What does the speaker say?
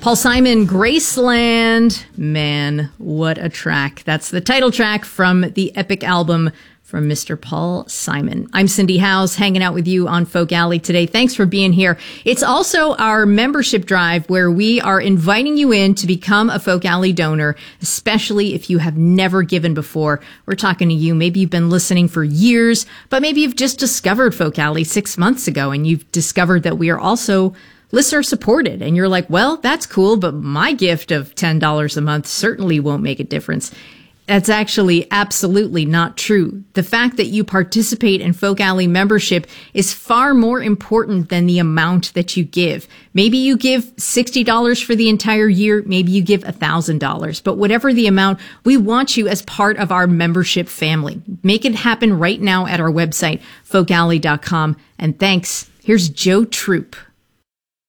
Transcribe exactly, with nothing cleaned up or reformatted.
Paul Simon, Graceland. Man, what a track. That's the title track from the epic album from Mister Paul Simon. I'm Cindy Howes, hanging out with you on Folk Alley today. Thanks for being here. It's also our membership drive where we are inviting you in to become a Folk Alley donor, especially if you have never given before. We're talking to you. Maybe you've been listening for years, but maybe you've just discovered Folk Alley six months ago and you've discovered that we are also listener supported. And you're like, well, that's cool, but my gift of ten dollars a month certainly won't make a difference. That's actually absolutely not true. The fact that you participate in Folk Alley membership is far more important than the amount that you give. Maybe you give sixty dollars for the entire year. Maybe you give one thousand dollars. But whatever the amount, we want you as part of our membership family. Make it happen right now at our website, folk alley dot com. And thanks. Here's Joe Troop.